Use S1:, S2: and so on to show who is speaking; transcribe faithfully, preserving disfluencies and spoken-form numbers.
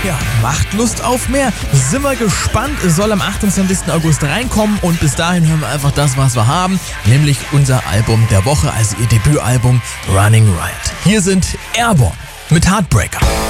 S1: ja, macht Lust auf mehr. Sind wir gespannt. Es soll am achtundzwanzigsten August reinkommen und bis dahin hören wir einfach das, was wir haben, nämlich unser Album der Woche, also ihr Debütalbum Running Riot. Hier sind Airborne mit Heartbreaker.